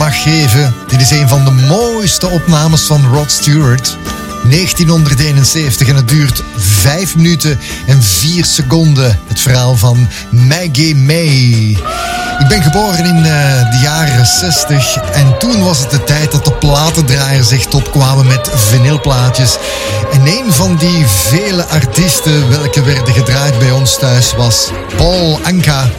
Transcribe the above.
mag geven. Dit is een van de mooiste opnames van Rod Stewart. 1971 en het duurt 5 minuten en 4 seconden. Het verhaal van Maggie May. Ik ben geboren in de jaren 60 en toen was het de tijd dat de platendraaiers echt opkwamen met vinylplaatjes. En een van die vele artiesten welke werden gedraaid bij ons thuis was Paul Anka.